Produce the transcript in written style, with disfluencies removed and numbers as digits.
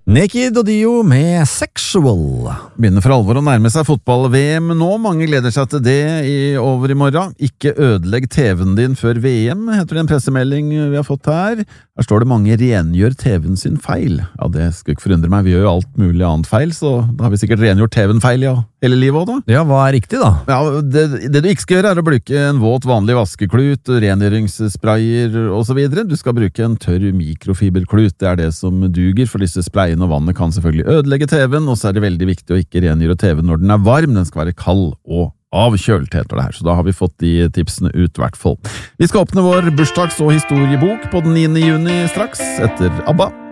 Naked og Dio med Sexual. Begynner for alvor å nærme seg fotball-VM nå. Mange gleder seg til det over i morgen. Ikke ødelegg TV-en din før VM, heter det en pressemelding vi har fått her. Her står det mange rengjør TV-en sin feil. Ja, det skal ikke forundre meg. Vi gjør jo alt mulig annet feil, så da har vi sikkert rengjort TV-en feil, ja, hele livet også da. Ja, hva riktig da? Ja, det du ikke skal gjøre er å bruke en våt vanlig vaskeklut, rengjøringssprayer og så videre. Du skal bruke en tørr mikrofiberklut. Det er det som duger, for disse sprayene og vannet kan selvfølgelig ødelegge TV-en, og så er det veldig viktig å ikke rengjøre TV-en når den er varm. Den skal være kald og avkjølt, heter det her, så da har vi fått de tipsene ut hvert fall. Vi skal åpne vår bursdags- og historiebok på den 9. juni straks, etter ABBA.